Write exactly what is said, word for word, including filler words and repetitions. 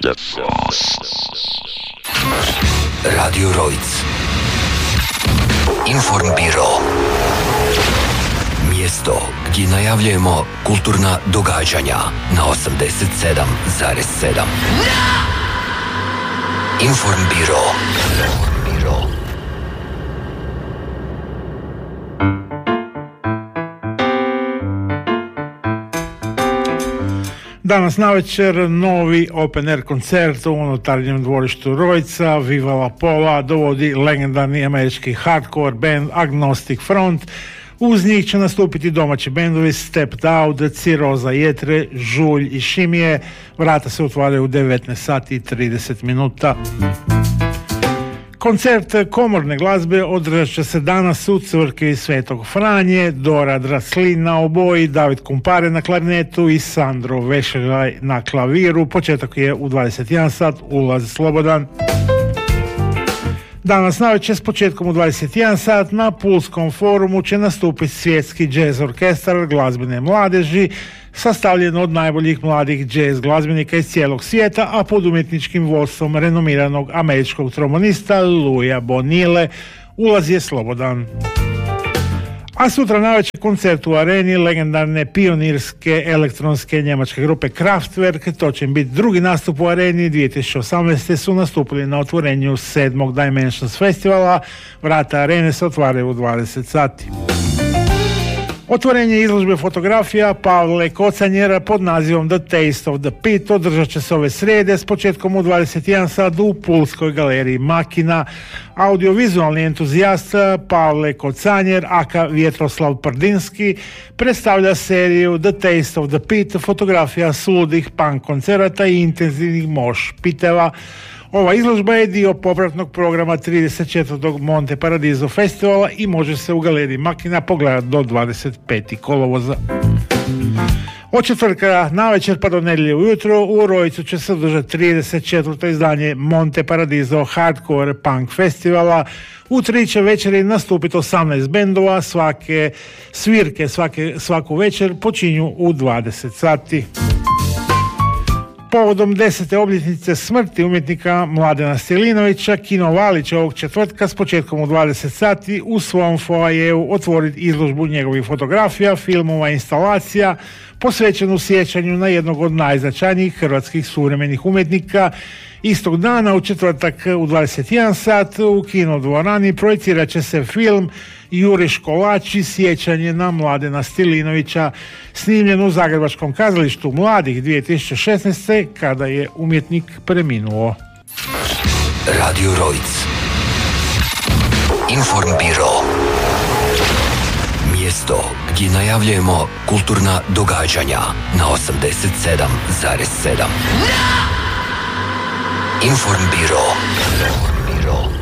The Frost. Radio Rojc. Informbiro. Mjesto gdje najavljujemo kulturna događanja na osamdeset sedam zarez sedam. Informbiro. Informbiro. Danas navečer novi open air koncert u unutarnjem dvorištu Rojca. Viva La Pola dovodi legendarni američki hardcore band Agnostic Front. Uz njih će nastupiti domaći bendovi Stepped Out, Ciroza Jetre, Žulj i Šimije. Vrata se otvaraju u devetnaest sati i trideset minuta. Koncert komorne glazbe održat će se danas u crkvi Svetog Franje. Dora Draslin na oboji, David Kumpare na klarinetu i Sandro Vešeraj na klaviru. Početak je u dvadeset jedan sat, ulaz slobodan. Danas navečer s početkom u dvadeset jedan sat na Pulskom forumu će nastupiti svjetski jazz orkestar glazbene mladeži, sastavljen od najboljih mladih jazz glazbenika iz cijelog svijeta, a pod umjetničkim vodstvom renomiranog američkog trombonista Louisa Bonille. Ulaz je slobodan. A sutra navečer koncert u areni legendarne pionirske elektronske njemačke grupe Kraftwerk. To će biti drugi nastup u areni. dvije tisuće osamnaeste. su nastupili na otvorenju sedmog Dimensions festivala. Vrata arene se otvaraju u dvadeset sati. Otvorenje izložbe fotografija Pavle Kocanjera pod nazivom The Taste of the Pit održat će se ove srijede s početkom u dvadeset jedan sat u Pulskoj galeriji Makina. Audiovizualni entuzijast Pavle Kocanjer, aka Vjetroslav Prdinski, predstavlja seriju The Taste of the Pit, fotografija suludih punk koncerata i intenzivnih moš piteva. Ova izložba je dio popratnog programa trideset četvrtog Monte Paradiso festivala i može se u galeriji Makina pogledati do dvadeset petog kolovoza. Od četvrtka navečer pa do nedjelje ujutro u Rojcu će se održati trideset četvrto izdanje Monte Paradiso Hardcore Punk festivala. U tri će večeri nastupiti osamnaest bendova, svake svirke svake, svaku večer počinju u dvadeset sati. Povodom desete obljetnice smrti umjetnika Mladena Stilinovića, Kino Vali će ovog četvrtka s početkom u dvadeset sati u svom foajeju otvoriti izložbu njegovih fotografija, filmova i instalacija posvećenu sjećanju na jednog od najznačajnijih hrvatskih suvremenih umjetnika. Istog dana u četvrtak u dvadeset jedan sat u Kino dvorani projicirat će se film Juriš Kolači, sjećanje na Mladena Stilinovića, snimljen u Zagrebačkom kazalištu mladih dvije tisuće šesnaeste. kada je umjetnik preminuo. Radio Rojc. Informbiro. Mjesto gdje najavljujemo kulturna događanja na osamdeset sedam zarez sedam. Informbiro. Informbiro.